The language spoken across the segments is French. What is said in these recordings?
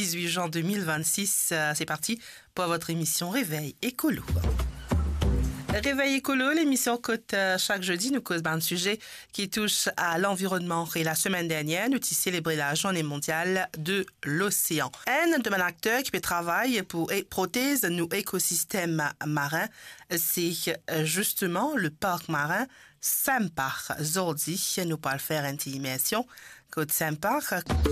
18 juin 2026. C'est parti pour votre émission Réveil Écolo. Réveil Écolo, l'émission côte chaque jeudi, nous cause un sujet qui touche à l'environnement. Et la semaine dernière, nous avons célébré la journée mondiale de l'océan. Un de mes acteurs qui travaille pour protéger nos écosystèmes marins, c'est justement le parc marin Saint-Parc. Aujourd'hui, nous allons faire une immersion côte Saint-Parc.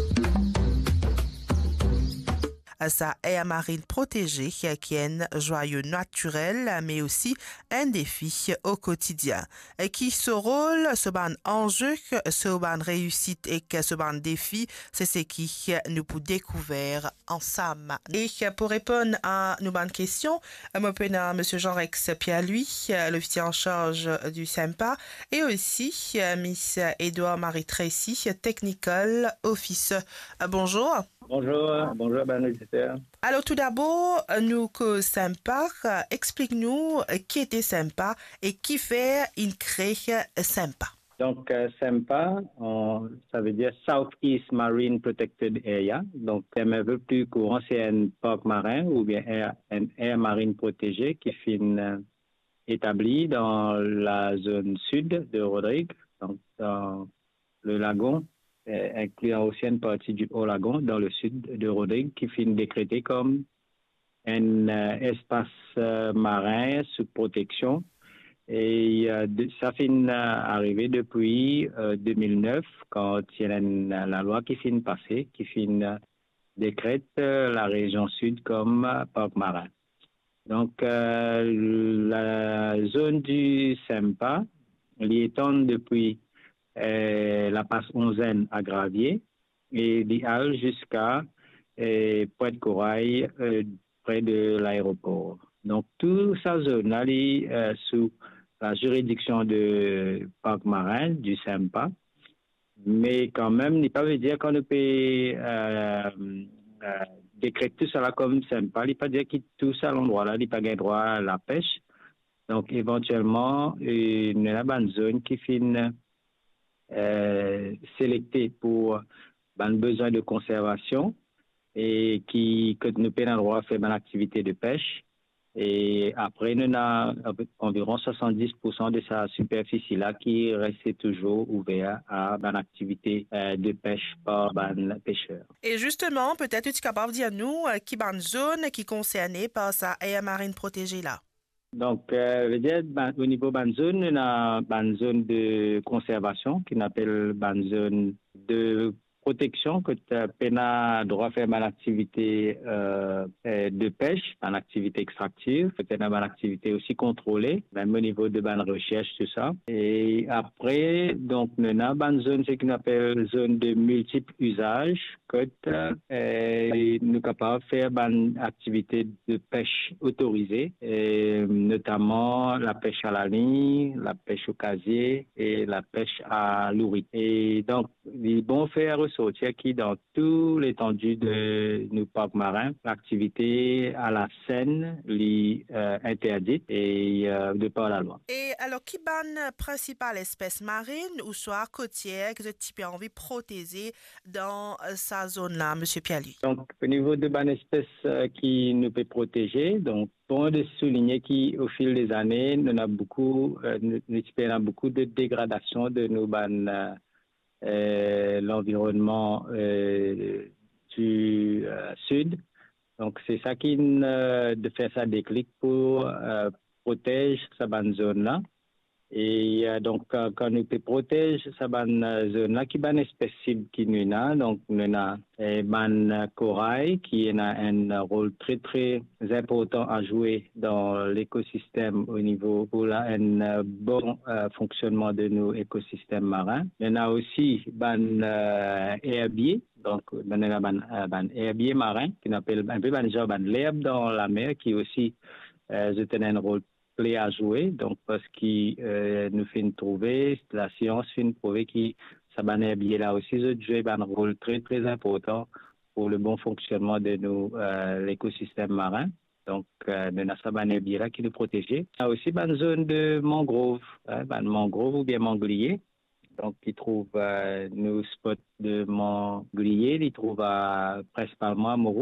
Sa aire marine protégée qui est un joyau naturel, mais aussi un défi au quotidien. Qui ce rôle, ce ban enjeu, ce ban réussite et ce ban défi, c'est ce qui nous peut découvrir ensemble. Et pour répondre à nos bonnes questions, moi peux M. Jean-Rex Pierre-Louis, l'officier en charge du SEMPA, et aussi Miss Edouard Marie-Tracy, Technical Officer. Bonjour. Bonjour, ben auditeur. Alors tout d'abord, nous que Saint-Parc, explique-nous qui était SEMPA et qui fait une crée SEMPA. Donc SEMPA, ça veut dire Southeast Marine Protected Area. Donc un peu plus courant, c'est un parc marin ou bien une aire marine protégée qui est établie dans la zone sud de Rodrigue, donc dans le lagon, incluant aussi une partie du Haut-Lagon dans le sud de Rodrigue, qui finit décrété comme un espace marin sous protection. Et ça finit arrivé depuis 2009, quand il y a la loi qui finit passer, qui finit décrète la région sud comme parc marin. Donc, la zone du SEMPA, elle étend depuis la passe onzaine à Gravier et d'Ial jusqu'à Pointe-Corail, près de l'aéroport. Donc, toute sa zone-là est sous la juridiction du parc marin, du SEMPA, mais quand même, il ne pas veut dire qu'on ne peut décréter tout cela comme SEMPA, il ne pas dire que tout ça, l'endroit-là, il n'a pas droit à la pêche. Donc, éventuellement, il y a une zone qui finit sélecté pour besoin de conservation et que nous pouvons droit faire une activité de pêche. Et après, nous avons environ 70% de sa superficie là qui reste toujours ouverte à une activité de pêche par les pêcheurs. Et justement, peut-être tu es capable de dire nous qui est une zone qui est concernée par sa aire marine protégée là. Donc, au niveau de la zone, on a une zone de conservation qui s'appelle une zone de protection que tu as droit à faire une activité de pêche, une activité extractive, peut-être une activité aussi contrôlée, même au niveau de la recherche, tout ça. Et après, donc, on a une zone ce qu'on appelle zone de multiples usages que nous sommes capables de faire une activité de pêche autorisée, notamment la pêche à la ligne, la pêche au casier et la pêche à l'ouris. Et donc, ils vont faire ressortir qui dans tout l'étendue de nos parcs marins, l'activité à la Seine est interdite et de par la loi. Et alors, qui est la principale espèce marine ou soit côtière que tu as envie de protéger dans sa zone-là, M. Pierre-Louis? Donc, au niveau de bonnes espèces qui nous peut protéger, donc, bon de souligner qu'au fil des années, nous avons beaucoup de dégradation de nos bannes l'environnement du sud. Donc, c'est ça qui de faire ça déclic pour protéger cette zone-là. Et donc, quand nous protège cette zone-là, qui est une espèce cible qui nous a, donc nous avons un corail qui a un rôle très très important à jouer dans l'écosystème au niveau pour un bon fonctionnement de nos écosystèmes marins. Il y a aussi un herbier, donc on a un herbier marin qui s'appelle un peu l'herbe dans la mer qui aussi joue un rôle clé à jouer, donc parce qu'il nous fait trouver, la science fait prouver que ça herbier là aussi joue un rôle très très important pour le bon fonctionnement de nos l'écosystème marin. Donc, nous avons ça herbier là qui nous protège. Il y a aussi une zone de mangrove, mangrove ou bien manglier. Donc, ils trouvent nos spots de manglier, ils trouvent principalement à Moreau.